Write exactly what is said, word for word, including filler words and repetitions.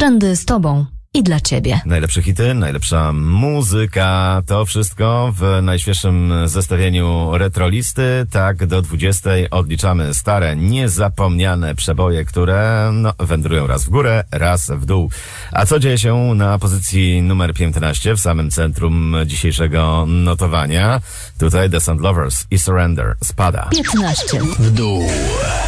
Trendy z tobą i dla ciebie. Najlepsze hity, najlepsza muzyka, to wszystko w najświeższym zestawieniu Retrolisty. Tak, do dwudziestej odliczamy stare, niezapomniane przeboje, które no, wędrują raz w górę, raz w dół. A co dzieje się na pozycji numer piętnaście, w samym centrum dzisiejszego notowania? Tutaj The Sound Lovers i Surrender spada. piętnaście w dół.